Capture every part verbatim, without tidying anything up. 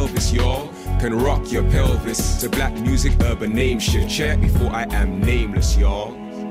Elvis, y'all. Can rock your pelvis to black music, urban name shit. Check before I am nameless, y'all.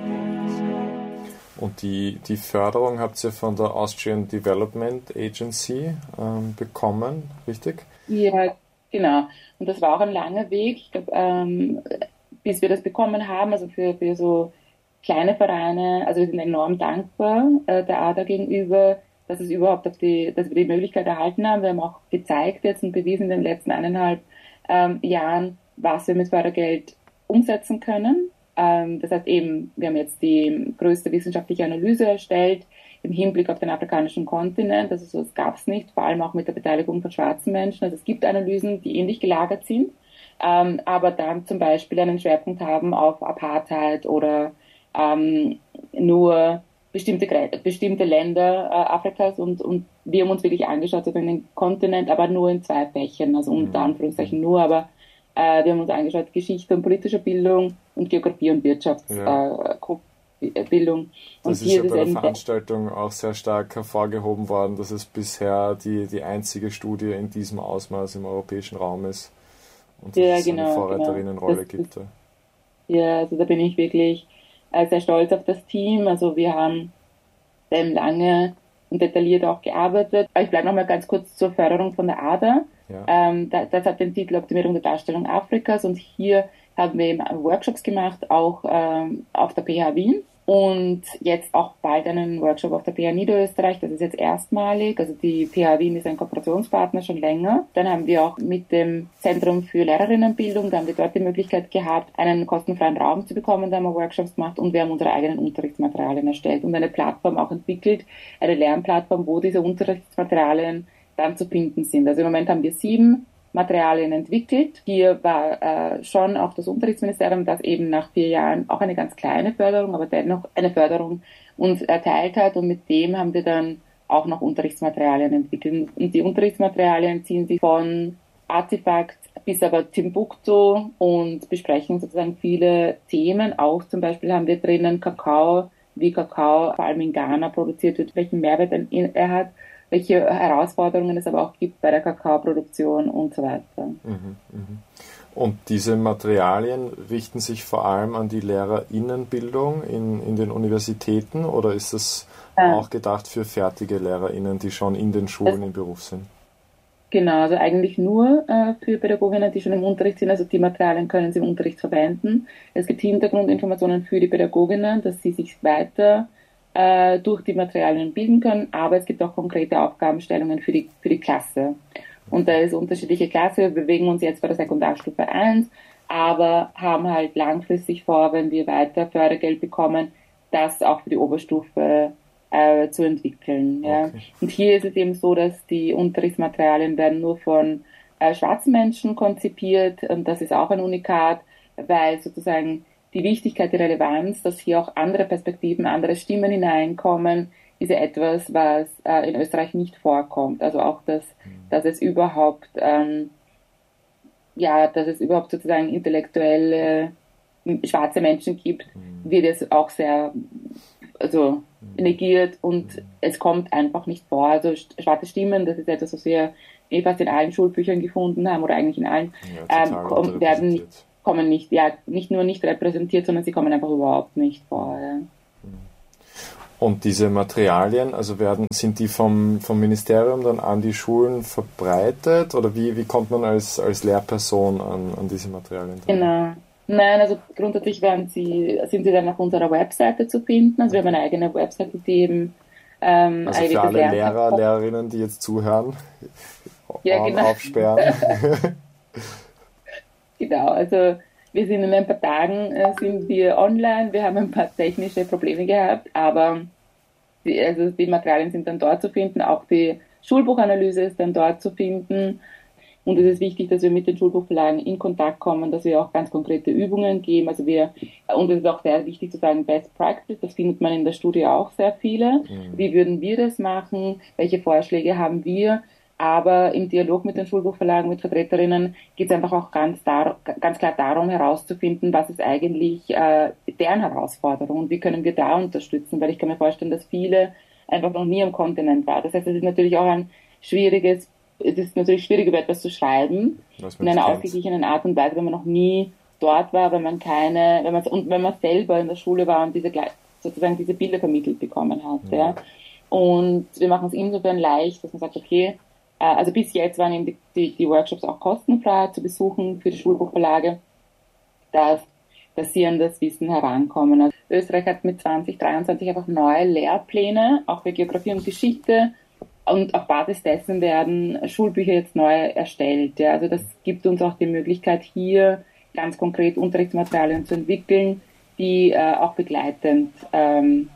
Und die, die Förderung habt ihr von der Austrian Development Agency ähm, bekommen, richtig? Ja, genau. Und das war auch ein langer Weg, ich glaube, ähm, bis wir das bekommen haben, also für, für so kleine Vereine. Also wir sind enorm dankbar äh, der A D A gegenüber, dass es überhaupt auf die, dass wir die Möglichkeit erhalten haben. Wir haben auch gezeigt jetzt und bewiesen in den letzten eineinhalb ähm, Jahren, was wir mit Fördergeld umsetzen können. Ähm, das heißt eben, wir haben jetzt die größte wissenschaftliche Analyse erstellt im Hinblick auf den afrikanischen Kontinent. Also so, das gab es nicht, vor allem auch mit der Beteiligung von schwarzen Menschen. Also es gibt Analysen, die ähnlich gelagert sind, ähm, aber dann zum Beispiel einen Schwerpunkt haben auf Apartheid oder ähm, nur bestimmte, bestimmte Länder äh, Afrikas und, und wir haben uns wirklich angeschaut, also den Kontinent, aber nur in zwei Fächern, also unter Anführungszeichen nur, aber äh, wir haben uns angeschaut, Geschichte und politische Bildung und Geografie und Wirtschaftsbildung. Ja. Äh, und das ist ja bei der Veranstaltung auch sehr stark hervorgehoben worden, dass es bisher die, die einzige Studie in diesem Ausmaß im europäischen Raum ist und dass ja, es genau, eine Vorreiterinnenrolle genau. gibt. Ja, also da bin ich wirklich sehr stolz auf das Team. Also wir haben ähm, lange und detailliert auch gearbeitet. Aber ich bleibe noch mal ganz kurz zur Förderung von der A D A. Ja. Ähm, das, das hat den Titel Optimierung der Darstellung Afrikas und hier haben wir eben Workshops gemacht, auch ähm, auf der P H Wien und jetzt auch bald einen Workshop auf der P H Niederösterreich. Das ist jetzt erstmalig. Also die P H Wien ist ein Kooperationspartner schon länger. Dann haben wir auch mit dem Zentrum für Lehrerinnenbildung, da haben wir dort die Möglichkeit gehabt, einen kostenfreien Raum zu bekommen, da haben wir Workshops gemacht und wir haben unsere eigenen Unterrichtsmaterialien erstellt und eine Plattform auch entwickelt, eine Lernplattform, wo diese Unterrichtsmaterialien dann zu finden sind. Also im Moment haben wir sieben Materialien entwickelt. Hier war äh, schon auch das Unterrichtsministerium, das eben nach vier Jahren auch eine ganz kleine Förderung, aber dennoch eine Förderung uns erteilt hat und mit dem haben wir dann auch noch Unterrichtsmaterialien entwickelt. Und die Unterrichtsmaterialien ziehen sich von Artefakt bis aber Timbuktu und besprechen sozusagen viele Themen. Auch zum Beispiel haben wir drinnen Kakao, wie Kakao vor allem in Ghana produziert wird, welchen Mehrwert er hat, welche Herausforderungen es aber auch gibt bei der Kakaoproduktion und so weiter. Mhm, mhm. Und diese Materialien richten sich vor allem an die LehrerInnenbildung in, in den Universitäten oder ist das ja auch gedacht für fertige LehrerInnen, die schon in den Schulen das, im Beruf sind? Genau, also eigentlich nur äh, für Pädagoginnen, die schon im Unterricht sind, also die Materialien können sie im Unterricht verwenden. Es gibt Hintergrundinformationen für die Pädagoginnen, dass sie sich weiter durch die Materialien bilden können, aber es gibt auch konkrete Aufgabenstellungen für die, für die Klasse. Und da ist unterschiedliche Klasse. Wir bewegen uns jetzt bei der Sekundarstufe eins, aber haben halt langfristig vor, wenn wir weiter Fördergeld bekommen, das auch für die Oberstufe äh, zu entwickeln. Ja. Okay. Und hier ist es eben so, dass die Unterrichtsmaterialien werden nur von äh, schwarzen Menschen konzipiert und das ist auch ein Unikat, weil sozusagen die Wichtigkeit, die Relevanz, dass hier auch andere Perspektiven, andere Stimmen hineinkommen, ist ja etwas, was äh, in Österreich nicht vorkommt. Also auch, dass, dass es überhaupt, ähm, ja, dass es überhaupt sozusagen intellektuelle schwarze Menschen gibt, wird es auch sehr, also negiert und es kommt einfach nicht vor. Also schwarze Stimmen, das ist etwas, was wir eh fast in allen Schulbüchern gefunden haben oder eigentlich in allen, ja, ähm, kommen, werden nicht kommen nicht, ja, nicht nur nicht repräsentiert, sondern sie kommen einfach überhaupt nicht vor. Ja. Und diese Materialien, also werden, sind die vom, vom Ministerium dann an die Schulen verbreitet oder wie, wie kommt man als, als Lehrperson an, an diese Materialien dran? Genau. Nein, also grundsätzlich werden sie, sind sie dann auf unserer Webseite zu finden. Also wir haben eine eigene Webseite, die eben ähm, also für alle Lehrer, Lehrerinnen, die jetzt zuhören, ja, genau. aufsperren. Genau, also wir sind in ein paar Tagen äh, sind wir online, wir haben ein paar technische Probleme gehabt, aber die, also die Materialien sind dann dort zu finden, auch die Schulbuchanalyse ist dann dort zu finden und es ist wichtig, dass wir mit den Schulbuchverlagen in Kontakt kommen, dass wir auch ganz konkrete Übungen geben, also wir, und es ist auch sehr wichtig zu sagen, Best Practice, das findet man in der Studie auch sehr viele, mhm. Wie würden wir das machen, welche Vorschläge haben wir? Aber im Dialog mit den Schulbuchverlagen, mit Vertreterinnen, geht es einfach auch ganz, dar- ganz klar darum, herauszufinden, was ist eigentlich äh, deren Herausforderung und wie können wir da unterstützen, weil ich kann mir vorstellen, dass viele einfach noch nie am Kontinent waren. Das heißt, es ist natürlich auch ein schwieriges es ist natürlich schwierig, über etwas zu schreiben, in einer ausgeglichenen Art und Weise, wenn man noch nie dort war, wenn man keine, wenn man und wenn man selber in der Schule war und diese sozusagen diese Bilder vermittelt bekommen hat. Ja. Ja. Und wir machen es insofern leicht, dass man sagt, okay, äh, also bis jetzt waren eben die, die, die Workshops auch kostenfrei zu besuchen für die Schulbuchverlage, dass, dass sie an das Wissen herankommen. Also Österreich hat mit zwanzig dreiundzwanzig einfach neue Lehrpläne, auch für Geografie und Geschichte, und auf Basis dessen werden Schulbücher jetzt neu erstellt. Ja. Also das gibt uns auch die Möglichkeit, hier ganz konkret Unterrichtsmaterialien zu entwickeln, die äh, auch begleitend ähm,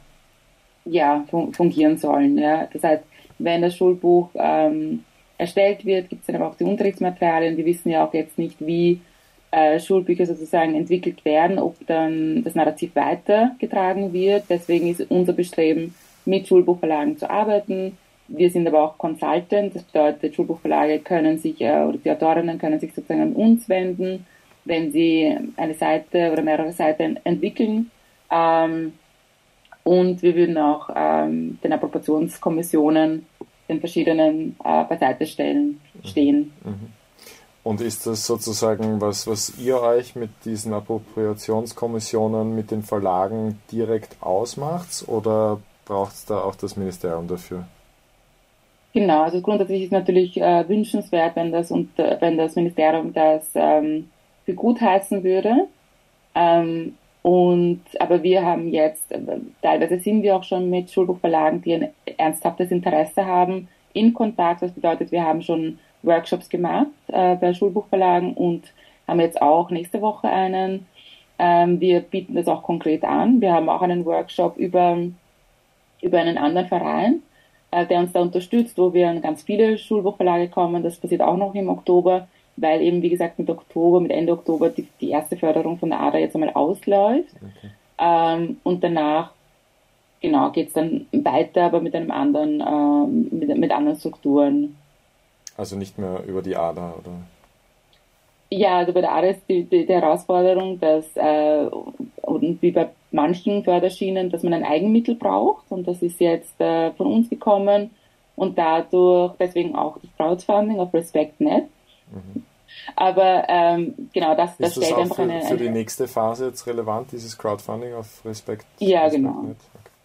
ja, fun- fungieren sollen. Ja. Das heißt, wenn das Schulbuch ähm, erstellt wird, gibt es dann aber auch die Unterrichtsmaterialien. Wir wissen ja auch jetzt nicht, wie äh, Schulbücher sozusagen entwickelt werden, ob dann das Narrativ weitergetragen wird. Deswegen ist unser Bestreben, mit Schulbuchverlagen zu arbeiten. Wir sind aber auch Consultant, das bedeutet, Schulbuchverlage können sich, äh, oder die Autorinnen können sich sozusagen an uns wenden, wenn sie eine Seite oder mehrere Seiten entwickeln. Ähm, und wir würden auch ähm, den Approbationskommissionen, den verschiedenen äh, beiseite stellen, stehen. Mhm. Und ist das sozusagen was, was ihr euch mit diesen Appropriationskommissionen, mit den Verlagen direkt ausmacht, oder braucht es da auch das Ministerium dafür? Genau, also grundsätzlich ist natürlich äh, wünschenswert, wenn das und äh, wenn das Ministerium das ähm, für gut heißen würde. Ähm, und aber wir haben jetzt, äh, teilweise sind wir auch schon mit Schulbuchverlagen, die ein ernsthaftes Interesse haben, in Kontakt. Das bedeutet, wir haben schon Workshops gemacht äh, bei Schulbuchverlagen und haben jetzt auch nächste Woche einen. Ähm, wir bieten das auch konkret an. Wir haben auch einen Workshop über über einen anderen Verein, der uns da unterstützt, wo wir an ganz viele Schulbuchverlage kommen. Das passiert auch noch im Oktober, weil eben, wie gesagt, mit Oktober, mit Ende Oktober die, die erste Förderung von der A D A jetzt einmal ausläuft. Okay. Ähm, und danach, genau, geht es dann weiter, aber mit einem anderen, ähm, mit, mit anderen Strukturen. Also nicht mehr über die A D A, oder? Ja, also bei der A D A ist die, die, die Herausforderung, dass, äh, und wie bei manchen Förderschienen, dass man ein Eigenmittel braucht, und das ist jetzt äh, von uns gekommen und dadurch deswegen auch das Crowdfunding auf Respect Punkt net. Mhm. Aber ähm, genau, das, das ist stellt das einfach für, eine, eine... für die nächste Phase jetzt relevant, dieses Crowdfunding auf Respect? Ja, Respect genau. Okay.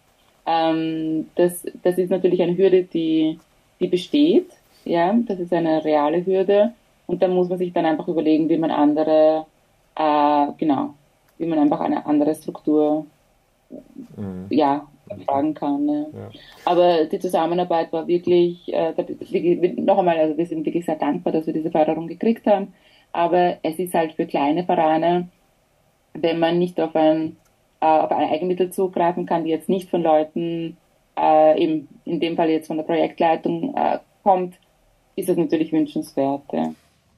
Ähm, das, das ist natürlich eine Hürde, die, die besteht. Ja, das ist eine reale Hürde. Und da muss man sich dann einfach überlegen, wie man andere, äh, genau, wie man einfach eine andere Struktur, mhm. ja, fragen kann. Ne? Ja. Aber die Zusammenarbeit war wirklich, äh, noch einmal, also wir sind wirklich sehr dankbar, dass wir diese Förderung gekriegt haben. Aber es ist halt für kleine Vereine, wenn man nicht auf ein, äh, auf ein Eigenmittel zugreifen kann, die jetzt nicht von Leuten, äh, eben in dem Fall jetzt von der Projektleitung äh, kommt, ist das natürlich wünschenswert. Ja.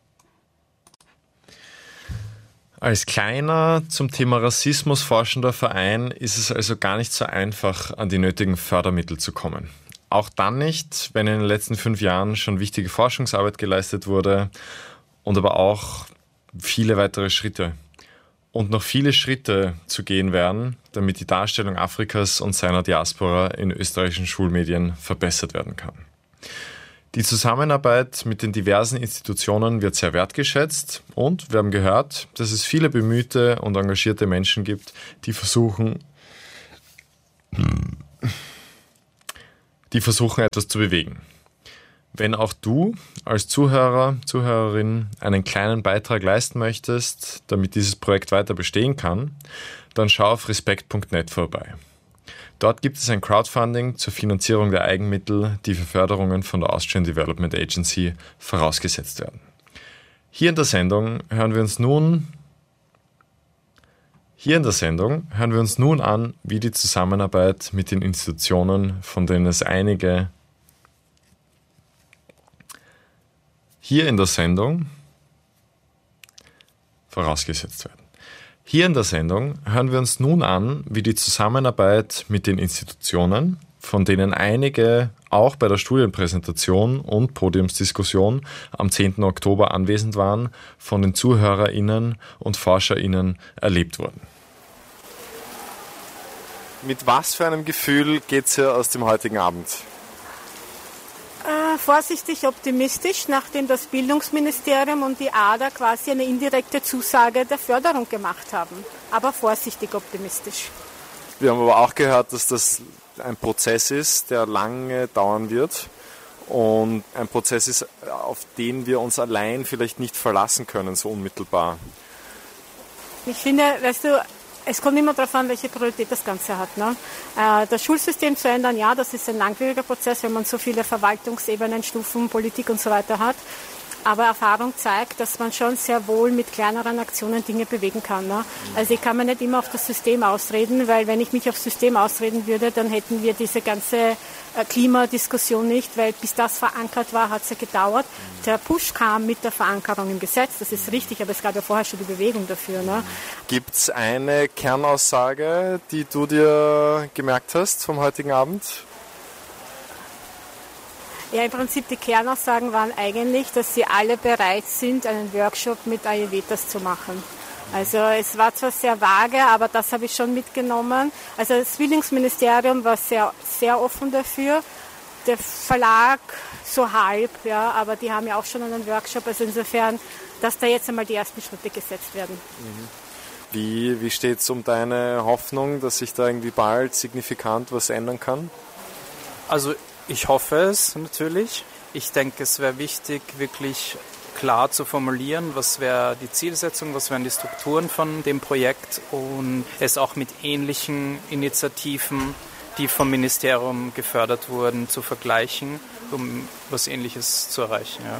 Als kleiner, zum Thema Rassismus forschender Verein ist es also gar nicht so einfach, an die nötigen Fördermittel zu kommen. Auch dann nicht, wenn in den letzten fünf Jahren schon wichtige Forschungsarbeit geleistet wurde und aber auch viele weitere Schritte und noch viele Schritte zu gehen werden, damit die Darstellung Afrikas und seiner Diaspora in österreichischen Schulmedien verbessert werden kann. Die Zusammenarbeit mit den diversen Institutionen wird sehr wertgeschätzt und wir haben gehört, dass es viele bemühte und engagierte Menschen gibt, die versuchen, die versuchen, etwas zu bewegen. Wenn auch du als Zuhörer, Zuhörerin einen kleinen Beitrag leisten möchtest, damit dieses Projekt weiter bestehen kann, dann schau auf respect Punkt net vorbei. Dort gibt es ein Crowdfunding zur Finanzierung der Eigenmittel, die für Förderungen von der Austrian Development Agency vorausgesetzt werden. Hier in der Sendung hören wir uns nun Hier in der Sendung hören wir uns nun an, wie die Zusammenarbeit mit den Institutionen, von denen es einige Hier in der Sendung vorausgesetzt werden. Hier in der Sendung hören wir uns nun an, wie die Zusammenarbeit mit den Institutionen, von denen einige auch bei der Studienpräsentation und Podiumsdiskussion am zehnten Oktober anwesend waren, von den ZuhörerInnen und ForscherInnen erlebt wurden. Mit was für einem Gefühl geht's hier aus dem heutigen Abend? Äh, vorsichtig optimistisch, nachdem das Bildungsministerium und die A D A quasi eine indirekte Zusage der Förderung gemacht haben. Aber vorsichtig optimistisch. Wir haben aber auch gehört, dass das ein Prozess ist, der lange dauern wird und ein Prozess ist, auf den wir uns allein vielleicht nicht verlassen können, so unmittelbar. Ich finde, weißt du, es kommt immer darauf an, welche Priorität das Ganze hat. Ne? Das Schulsystem zu ändern, ja, das ist ein langwieriger Prozess, wenn man so viele Verwaltungsebenen, Stufen, Politik und so weiter hat. Aber Erfahrung zeigt, dass man schon sehr wohl mit kleineren Aktionen Dinge bewegen kann. Ne? Also ich kann mir nicht immer auf das System ausreden, weil wenn ich mich aufs System ausreden würde, dann hätten wir diese ganze Klimadiskussion nicht, weil bis das verankert war, hat es ja gedauert. Der Push kam mit der Verankerung im Gesetz, das ist richtig, aber es gab ja vorher schon die Bewegung dafür. Ne? Gibt es eine Kernaussage, die du dir gemerkt hast vom heutigen Abend? Ja, im Prinzip die Kernaussagen waren eigentlich, dass sie alle bereit sind, einen Workshop mit Ayurvedas zu machen. Also es war zwar sehr vage, aber das habe ich schon mitgenommen. Also das Bildungsministerium war sehr, sehr offen dafür. Der Verlag so halb, ja, aber die haben ja auch schon einen Workshop. Also insofern, dass da jetzt einmal die ersten Schritte gesetzt werden. Wie, wie steht es um deine Hoffnung, dass sich da irgendwie bald signifikant was ändern kann? Also ich hoffe es natürlich. Ich denke, es wäre wichtig, wirklich klar zu formulieren, was wäre die Zielsetzung, was wären die Strukturen von dem Projekt und es auch mit ähnlichen Initiativen, die vom Ministerium gefördert wurden, zu vergleichen, um was Ähnliches zu erreichen. Ja.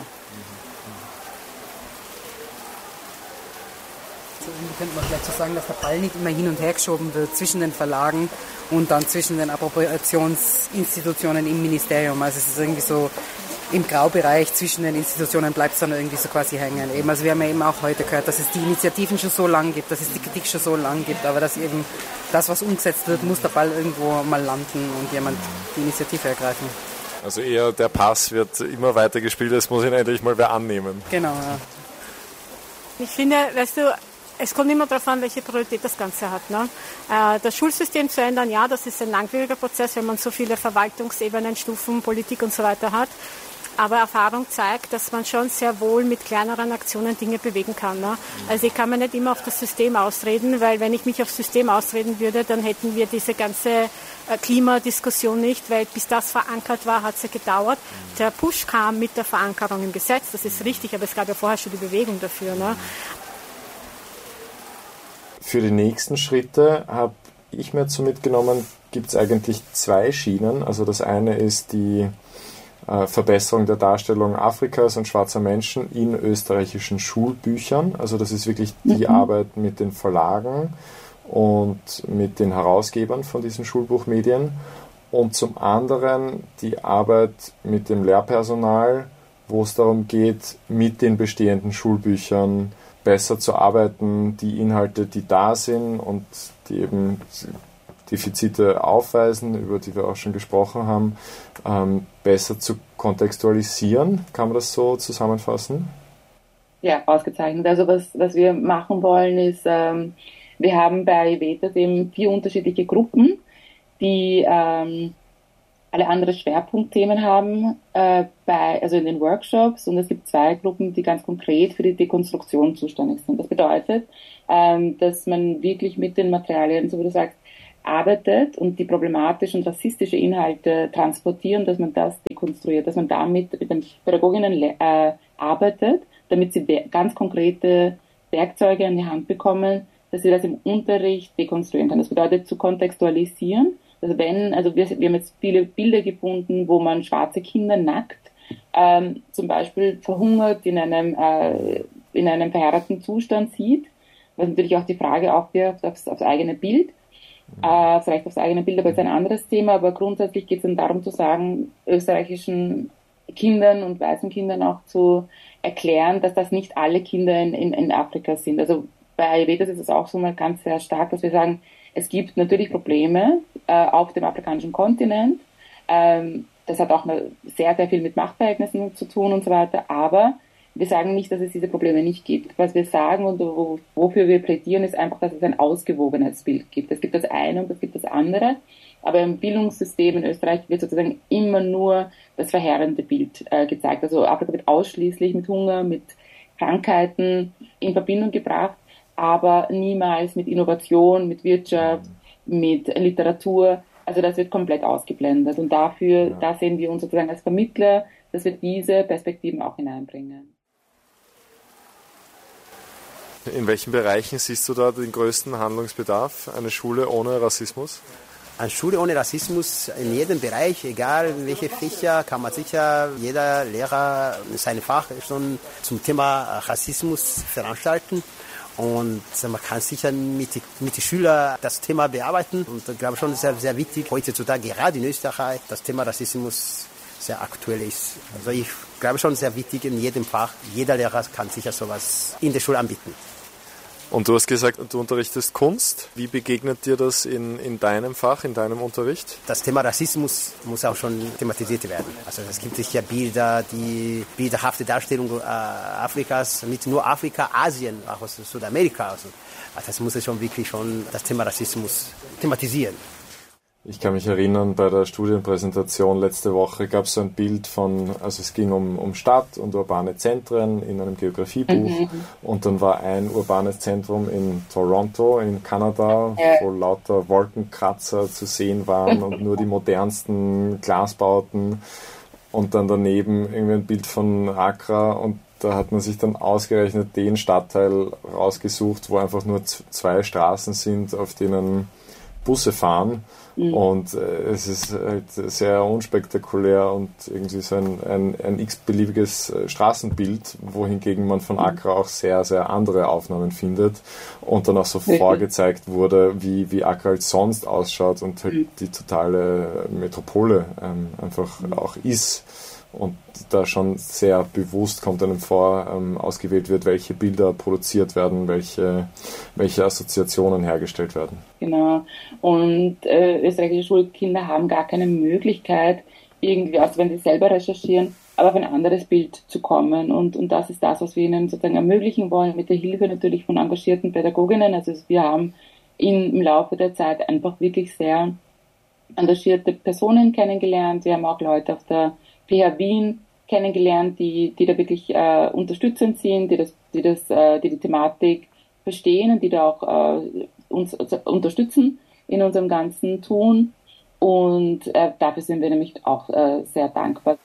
Irgendwie könnte man vielleicht so sagen, dass der Ball nicht immer hin und her geschoben wird zwischen den Verlagen und dann zwischen den Appropriationsinstitutionen im Ministerium. Also es ist irgendwie so, im Graubereich zwischen den Institutionen bleibt es dann irgendwie so quasi hängen. Eben, also wir haben ja eben auch heute gehört, dass es die Initiativen schon so lang gibt, dass es die Kritik schon so lang gibt, aber dass eben das, was umgesetzt wird, muss der Ball irgendwo mal landen und jemand die Initiative ergreifen. Also eher der Pass wird immer weiter gespielt, es muss ihn endlich mal wer annehmen. Genau, ja. Ich finde, weißt du, es kommt immer darauf an, welche Priorität das Ganze hat. Ne? Das Schulsystem zu ändern, ja, das ist ein langwieriger Prozess, wenn man so viele Verwaltungsebenen, Stufen, Politik und so weiter hat. Aber Erfahrung zeigt, dass man schon sehr wohl mit kleineren Aktionen Dinge bewegen kann. Ne? Also ich kann mir nicht immer auf das System ausreden, weil wenn ich mich aufs System ausreden würde, dann hätten wir diese ganze Klimadiskussion nicht, weil bis das verankert war, hat es ja gedauert. Der Push kam mit der Verankerung im Gesetz, das ist richtig, aber es gab ja vorher schon die Bewegung dafür. Ne? Für die nächsten Schritte habe ich mir dazu mitgenommen, gibt es eigentlich zwei Schienen. Also das eine ist die äh, Verbesserung der Darstellung Afrikas und schwarzer Menschen in österreichischen Schulbüchern. Also das ist wirklich die mhm. Arbeit mit den Verlagen und mit den Herausgebern von diesen Schulbuchmedien. Und zum anderen die Arbeit mit dem Lehrpersonal, wo es darum geht, mit den bestehenden Schulbüchern besser zu arbeiten, die Inhalte, die da sind und die eben Defizite aufweisen, über die wir auch schon gesprochen haben, ähm, besser zu kontextualisieren. Kann man das so zusammenfassen? Ja, ausgezeichnet. Also was, was wir machen wollen ist, ähm, wir haben bei Ayurvedas eben vier unterschiedliche Gruppen, die ähm, alle andere Schwerpunktthemen haben, äh, bei, also in den Workshops, und es gibt zwei Gruppen, die ganz konkret für die Dekonstruktion zuständig sind. Das bedeutet, ähm, dass man wirklich mit den Materialien, so wie du sagst, arbeitet und die problematischen und rassistische Inhalte transportieren, dass man das dekonstruiert, dass man damit mit den Pädagoginnen äh, arbeitet, damit sie ganz konkrete Werkzeuge an die Hand bekommen, dass sie das im Unterricht dekonstruieren können. Das bedeutet zu kontextualisieren. Also wenn, also wir, wir haben jetzt viele Bilder gefunden, wo man schwarze Kinder nackt, ähm, zum Beispiel verhungert in einem, äh, in einem verhärteten Zustand sieht, was natürlich auch die Frage aufwirft aufs, aufs eigene Bild, äh, vielleicht aufs eigene Bild, aber ist ein anderes Thema, aber grundsätzlich geht es dann darum zu sagen, österreichischen Kindern und weißen Kindern auch zu erklären, dass das nicht alle Kinder in, in, in Afrika sind. Also bei Ayurvedas ist es auch so mal ganz sehr stark, dass wir sagen, es gibt natürlich Probleme äh, auf dem afrikanischen Kontinent. Ähm, das hat auch sehr, sehr viel mit Machtverhältnissen zu tun und so weiter. Aber wir sagen nicht, dass es diese Probleme nicht gibt. Was wir sagen und wo, wofür wir plädieren, ist einfach, dass es ein ausgewogenes Bild gibt. Es gibt das eine und es gibt das andere. Aber im Bildungssystem in Österreich wird sozusagen immer nur das verheerende Bild äh, gezeigt. Also Afrika wird ausschließlich mit Hunger, mit Krankheiten in Verbindung gebracht, aber niemals mit Innovation, mit Wirtschaft, mit Literatur. Also das wird komplett ausgeblendet. Und dafür, ja. da sehen wir uns sozusagen als Vermittler, dass wir diese Perspektiven auch hineinbringen. In welchen Bereichen siehst du da den größten Handlungsbedarf? Eine Schule ohne Rassismus? Eine Schule ohne Rassismus in jedem Bereich, egal welche Fächer, kann man sicher jeder Lehrer sein Fach schon zum Thema Rassismus veranstalten. Und man kann sicher mit, mit den Schülern das Thema bearbeiten. Und ich glaube schon, sehr, sehr wichtig, heutzutage gerade in Österreich, das Thema Rassismus sehr aktuell ist. Also ich glaube schon, sehr wichtig in jedem Fach. Jeder Lehrer kann sicher sowas in der Schule anbieten. Und du hast gesagt, du unterrichtest Kunst. Wie begegnet dir das in, in deinem Fach, in deinem Unterricht? Das Thema Rassismus muss auch schon thematisiert werden. Also es gibt sicher Bilder, die bilderhafte Darstellung äh, Afrikas, nicht nur Afrika, Asien, auch aus Südamerika. Also das muss schon wirklich schon das Thema Rassismus thematisieren. Ich kann mich erinnern, bei der Studienpräsentation letzte Woche gab es so ein Bild von, also es ging um, um Stadt und urbane Zentren in einem Geografiebuch mhm. und dann war ein urbanes Zentrum in Toronto in Kanada, ja. wo lauter Wolkenkratzer zu sehen waren und nur die modernsten Glasbauten und dann daneben irgendwie ein Bild von Accra und da hat man sich dann ausgerechnet den Stadtteil rausgesucht, wo einfach nur z- zwei Straßen sind, auf denen Busse fahren. Mhm. Und äh, es ist halt sehr unspektakulär und irgendwie so ein, ein, ein x-beliebiges äh, Straßenbild, wohingegen man von Accra auch sehr, sehr andere Aufnahmen findet und dann auch so mhm. vorgezeigt wurde, wie, wie Accra halt sonst ausschaut und halt mhm. die totale Metropole ähm, einfach mhm. auch ist. Und da schon sehr bewusst kommt einem vor, ähm, ausgewählt wird, welche Bilder produziert werden, welche, welche Assoziationen hergestellt werden. Genau. Und äh, österreichische Schulkinder haben gar keine Möglichkeit, irgendwie, also wenn sie selber recherchieren, aber auf ein anderes Bild zu kommen. Und, und das ist das, was wir ihnen sozusagen ermöglichen wollen, mit der Hilfe natürlich von engagierten Pädagoginnen. Also wir haben in, im Laufe der Zeit einfach wirklich sehr engagierte Personen kennengelernt. Wir haben auch Leute auf der P H Wien kennengelernt, die, die da wirklich äh, unterstützend sind, die das, die das, äh, die die Thematik verstehen und die da auch äh, uns also unterstützen in unserem ganzen Tun. Und äh, dafür sind wir nämlich auch äh, sehr dankbar.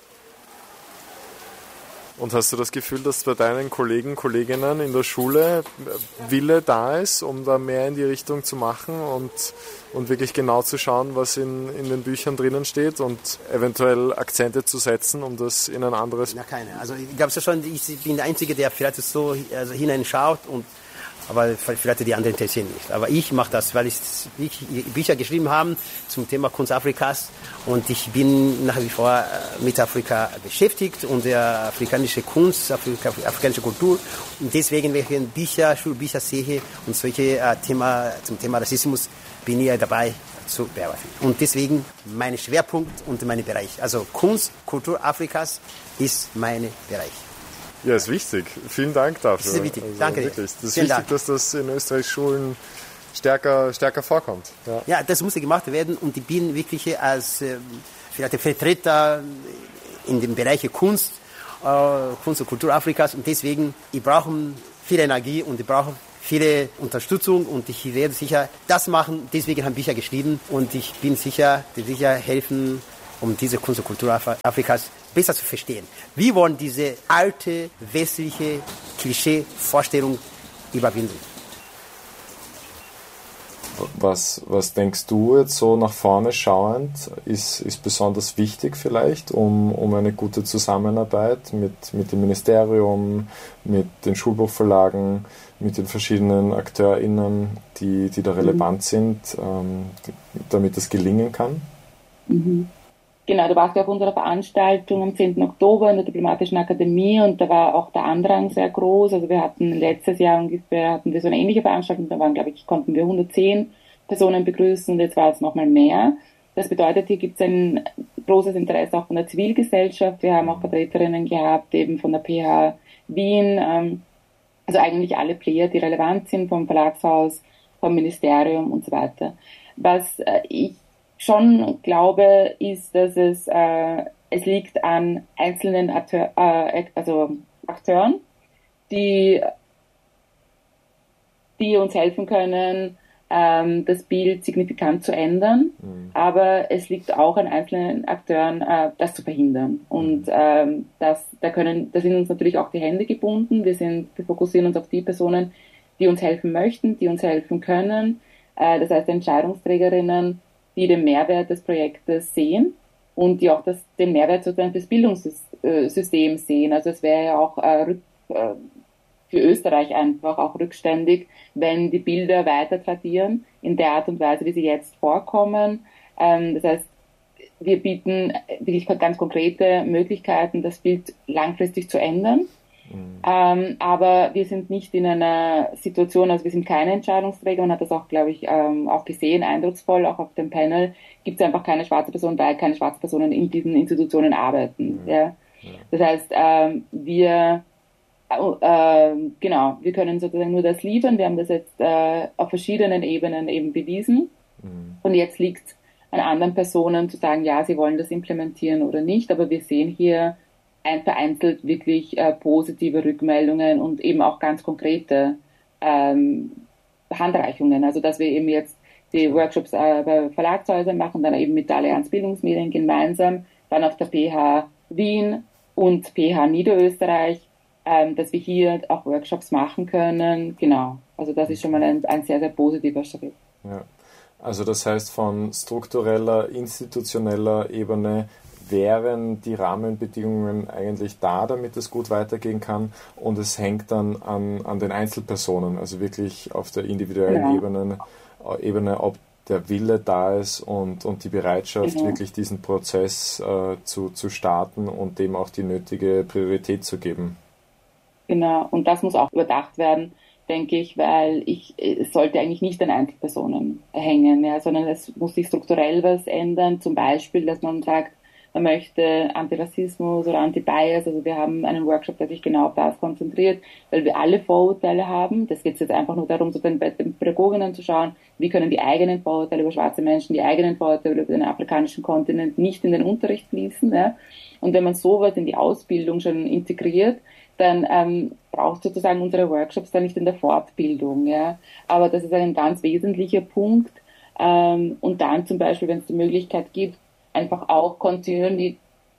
Und hast du das Gefühl, dass bei deinen Kollegen, Kolleginnen in der Schule Wille da ist, um da mehr in die Richtung zu machen und, und wirklich genau zu schauen, was in, in den Büchern drinnen steht und eventuell Akzente zu setzen, um das in ein anderes... Na, keine. Also ich glaube schon, ich bin der Einzige, der vielleicht so also hineinschaut und aber vielleicht die anderen interessieren nicht. Aber ich mache das, weil ich, ich Bücher geschrieben habe zum Thema Kunst Afrikas und ich bin nach wie vor mit Afrika beschäftigt und der afrikanische Kunst, Afrika, afrikanische Kultur und deswegen, wenn ich Bücher, Schulbücher sehe und solche äh, Thema, zum Thema Rassismus, bin ich dabei zu bearbeiten. Und deswegen mein Schwerpunkt und mein Bereich. Also Kunst, Kultur Afrikas ist mein Bereich. Ja, ist wichtig. Vielen Dank dafür. Das ist wichtig. Also Danke. Wirklich. Das ist Vielen wichtig, Dank. dass das in Österreichs Schulen stärker, stärker vorkommt. Ja. ja, das muss gemacht werden und ich bin wirklich als äh, vielleicht Vertreter in dem Bereich Kunst, äh, Kunst und Kultur Afrikas und deswegen, ich brauche viel Energie und ich brauche viele Unterstützung und ich werde sicher das machen. Deswegen habe ich Bücher geschrieben und ich bin sicher, die sicher helfen, um diese Kunst und Kultur Afrikas besser zu verstehen. Wir wollen diese alte, westliche Klischee-Vorstellung überwinden. Was, was denkst du jetzt so nach vorne schauend, ist, ist besonders wichtig vielleicht, um, um eine gute Zusammenarbeit mit, mit dem Ministerium, mit den Schulbuchverlagen, mit den verschiedenen AkteurInnen, die, die da relevant mhm. sind, ähm, damit das gelingen kann? Mhm. Genau, du warst ja auf unserer Veranstaltung am zehnten Oktober in der Diplomatischen Akademie und da war auch der Andrang sehr groß. Also wir hatten letztes Jahr ungefähr hatten wir so eine ähnliche Veranstaltung, da waren, glaube ich, konnten wir hundertzehn Personen begrüßen und jetzt war es nochmal mehr. Das bedeutet, hier gibt es ein großes Interesse auch von der Zivilgesellschaft. Wir haben auch Vertreterinnen gehabt, eben von der P H Wien, ähm, also eigentlich alle Player, die relevant sind, vom Verlagshaus, vom Ministerium und so weiter. Was äh, ich schon glaube, ist, dass es, äh, es liegt an einzelnen Akteur, äh, also Akteuren, die, die uns helfen können, ähm, das Bild signifikant zu ändern. Mhm. Aber es liegt auch an einzelnen Akteuren, äh, das zu verhindern. Und ähm, das, da können, da sind uns natürlich auch die Hände gebunden. Wir sind, wir fokussieren uns auf die Personen, die uns helfen möchten, die uns helfen können. Äh, das heißt, Entscheidungsträgerinnen, die den Mehrwert des Projektes sehen und die auch das, den Mehrwert sozusagen des Bildungssystems sehen. Also es wäre ja auch äh, rück, äh, für Österreich einfach auch rückständig, wenn die Bilder weiter tradieren in der Art und Weise, wie sie jetzt vorkommen. Ähm, das heißt, wir bieten wirklich ganz konkrete Möglichkeiten, das Bild langfristig zu ändern. Mhm. Ähm, aber wir sind nicht in einer Situation, also wir sind keine Entscheidungsträger. Man hat das auch, glaube ich, ähm, auch gesehen, eindrucksvoll, auch auf dem Panel gibt es einfach keine schwarze Person, weil keine schwarze Personen in diesen Institutionen arbeiten. Mhm. Ja? Ja. Das heißt, ähm, wir äh, genau, wir können sozusagen nur das liefern. Wir haben das jetzt äh, auf verschiedenen Ebenen eben bewiesen. Mhm. Und jetzt liegt es an anderen Personen zu sagen, ja, sie wollen das implementieren oder nicht. Aber wir sehen hier ein vereinzelt wirklich äh, positive Rückmeldungen und eben auch ganz konkrete ähm, Handreichungen. Also dass wir eben jetzt die Workshops äh, bei Verlagshäusern machen, dann eben mit der Allianz Bildungsmedien gemeinsam, dann auf der P H Wien und P H Niederösterreich, ähm, dass wir hier auch Workshops machen können. Genau, also das ist schon mal ein, ein sehr, sehr positiver Schritt. Ja. Also das heißt, von struktureller, institutioneller Ebene wären die Rahmenbedingungen eigentlich da, damit es gut weitergehen kann, und es hängt dann an, an den Einzelpersonen, also wirklich auf der individuellen genau. Ebene, Ebene, ob der Wille da ist und, und die Bereitschaft, genau. wirklich diesen Prozess äh, zu, zu starten und dem auch die nötige Priorität zu geben. Genau, und das muss auch überdacht werden, denke ich, weil ich, es sollte eigentlich nicht an Einzelpersonen hängen, ja, sondern es muss sich strukturell was ändern, zum Beispiel, dass man sagt, man möchte Antirassismus oder Anti-Bias, also wir haben einen Workshop, der sich genau auf das konzentriert, weil wir alle Vorurteile haben. Das geht jetzt einfach nur darum, so bei den Pädagoginnen zu schauen, wie können die eigenen Vorurteile über schwarze Menschen, die eigenen Vorurteile über den afrikanischen Kontinent nicht in den Unterricht fließen. Ja? Und wenn man sowas in die Ausbildung schon integriert, dann ähm, braucht sozusagen unsere Workshops dann nicht in der Fortbildung. Ja? Aber das ist ein ganz wesentlicher Punkt. Ähm, und dann zum Beispiel, wenn es die Möglichkeit gibt, einfach auch kontinuierlich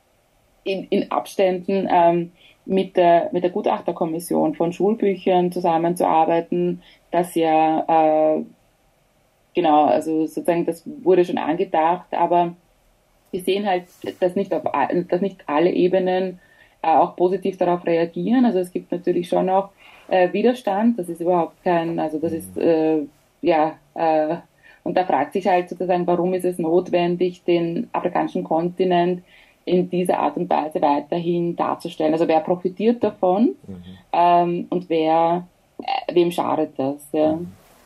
in, in Abständen ähm, mit der mit der Gutachterkommission von Schulbüchern zusammenzuarbeiten, das ja äh, genau, also sozusagen das wurde schon angedacht, aber wir sehen halt, dass nicht auf dass nicht alle Ebenen äh, auch positiv darauf reagieren. Also es gibt natürlich schon auch äh, Widerstand, das ist überhaupt kein, also das ist äh, ja äh, und da fragt sich halt sozusagen, warum ist es notwendig, den afrikanischen Kontinent in dieser Art und Weise weiterhin darzustellen? Also wer profitiert davon mhm. ähm, und wer, äh, wem schadet das? Ja?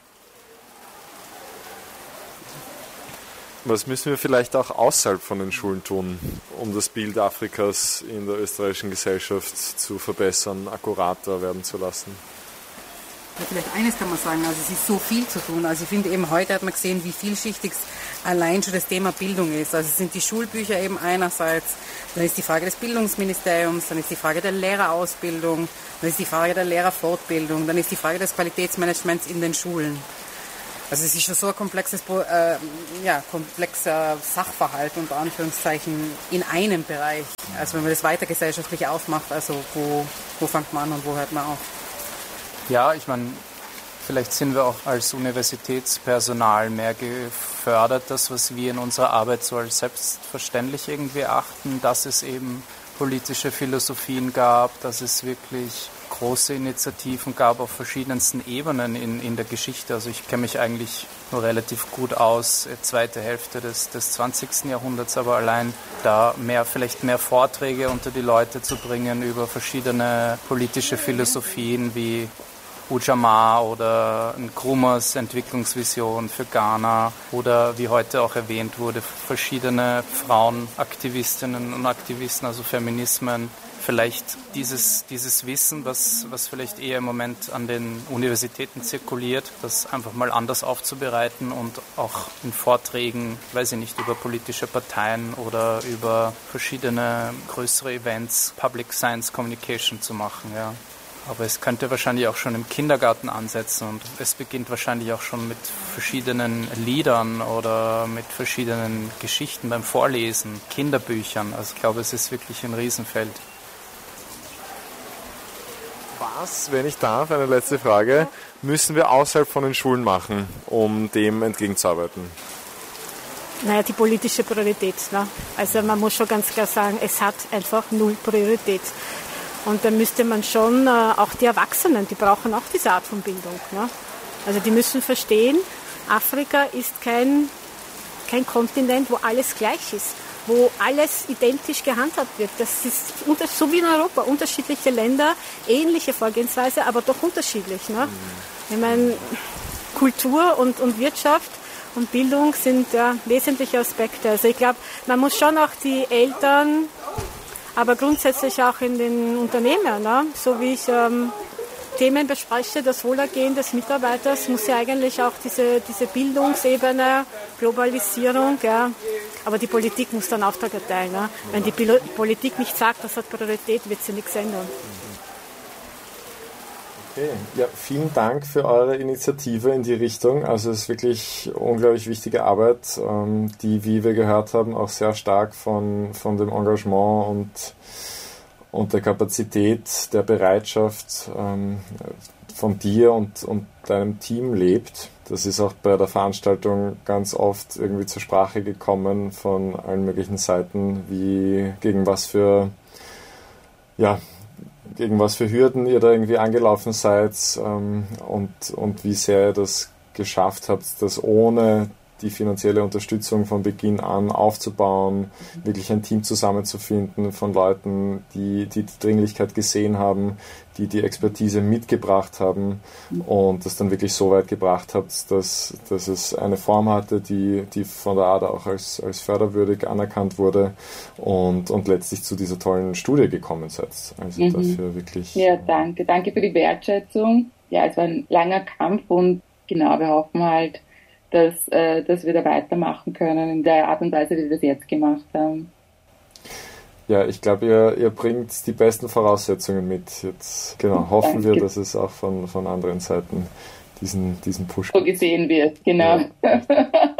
Was müssen wir vielleicht auch außerhalb von den Schulen tun, um das Bild Afrikas in der österreichischen Gesellschaft zu verbessern, akkurater werden zu lassen? Ja, vielleicht eines kann man sagen, also es ist so viel zu tun. Also ich finde eben heute hat man gesehen, wie vielschichtig allein schon das Thema Bildung ist. Also es sind die Schulbücher eben einerseits, dann ist die Frage des Bildungsministeriums, dann ist die Frage der Lehrerausbildung, dann ist die Frage der Lehrerfortbildung, dann ist die Frage des Qualitätsmanagements in den Schulen. Also es ist schon so ein komplexes, äh, ja, komplexer Sachverhalt unter Anführungszeichen in einem Bereich. Also wenn man das weiter gesellschaftlich aufmacht, also wo, wo fängt man an und wo hört man auf? Ja, ich meine, vielleicht sind wir auch als Universitätspersonal mehr gefördert, das, was wir in unserer Arbeit so als selbstverständlich irgendwie achten, dass es eben politische Philosophien gab, dass es wirklich große Initiativen gab auf verschiedensten Ebenen in, in der Geschichte. Also ich kenne mich eigentlich nur relativ gut aus, zweite Hälfte des, des zwanzigsten Jahrhunderts, aber allein da mehr, vielleicht mehr Vorträge unter die Leute zu bringen über verschiedene politische Philosophien wie Ujamaa oder Nkrumahs Entwicklungsvision für Ghana oder wie heute auch erwähnt wurde, verschiedene Frauenaktivistinnen und Aktivisten, also Feminismen, vielleicht dieses, dieses Wissen, was, was vielleicht eher im Moment an den Universitäten zirkuliert, das einfach mal anders aufzubereiten und auch in Vorträgen, weiß ich nicht, über politische Parteien oder über verschiedene größere Events, Public Science Communication zu machen, ja. Aber es könnte wahrscheinlich auch schon im Kindergarten ansetzen und es beginnt wahrscheinlich auch schon mit verschiedenen Liedern oder mit verschiedenen Geschichten beim Vorlesen, Kinderbüchern. Also ich glaube, es ist wirklich ein Riesenfeld. Was, wenn ich darf, eine letzte Frage, müssen wir außerhalb von den Schulen machen, um dem entgegenzuarbeiten? Naja, die politische Priorität. Ne? Also man muss schon ganz klar sagen, es hat einfach null Priorität. Und da müsste man schon, äh, auch die Erwachsenen, die brauchen auch diese Art von Bildung. Ne? Also die müssen verstehen, Afrika ist kein, kein Kontinent, wo alles gleich ist, wo alles identisch gehandhabt wird. Das ist unter, so wie in Europa, unterschiedliche Länder, ähnliche Vorgehensweise, aber doch unterschiedlich. Ne? Ich meine, Kultur und, und Wirtschaft und Bildung sind ja wesentliche Aspekte. Also ich glaube, man muss schon auch die Eltern, aber grundsätzlich auch in den Unternehmen, ne? So wie ich ähm, Themen bespreche, das Wohlergehen des Mitarbeiters, muss ja eigentlich auch diese, diese Bildungsebene, Globalisierung, ja. Aber die Politik muss dann Auftrag erteilen. Ne? Wenn die Pilo- Politik nicht sagt, das hat Priorität, wird sie nichts ändern. Okay, ja, vielen Dank für eure Initiative in die Richtung. Also es ist wirklich unglaublich wichtige Arbeit, ähm, die, wie wir gehört haben, auch sehr stark von, von dem Engagement und, und der Kapazität, der Bereitschaft ähm, von dir und, und deinem Team lebt. Das ist auch bei der Veranstaltung ganz oft irgendwie zur Sprache gekommen von allen möglichen Seiten, wie gegen was für, ja, gegen was für Hürden ihr da irgendwie angelaufen seid ähm, und, und wie sehr ihr das geschafft habt, das ohne die finanzielle Unterstützung von Beginn an aufzubauen, wirklich ein Team zusammenzufinden von Leuten, die die, die Dringlichkeit gesehen haben, die die Expertise mitgebracht haben und das dann wirklich so weit gebracht habt, dass, dass es eine Form hatte, die, die von der A D A auch als, als förderwürdig anerkannt wurde und, und letztlich zu dieser tollen Studie gekommen seid. Also mhm. dafür wirklich... Ja, danke. Danke für die Wertschätzung. Ja, es war ein langer Kampf und genau, wir hoffen halt, dass, äh, dass wir da weitermachen können in der Art und Weise, wie wir das jetzt gemacht haben. Ja, ich glaube, ihr, ihr bringt die besten Voraussetzungen mit. Jetzt genau, hoffen Danke. wir, dass es auch von, von anderen Seiten diesen, diesen Push so gesehen wird, genau. Ja.